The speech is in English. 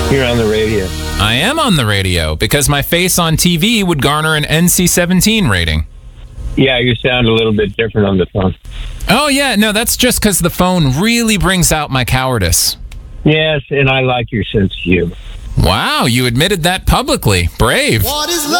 You're on the radio. I am on the radio because my face on TV would garner an NC-17 rating. Yeah, you sound a little bit different on the phone. Oh, yeah. No, that's just because the phone really brings out my cowardice. Yes, and I like your sense of humor. Wow, you admitted that publicly. Brave. What is love?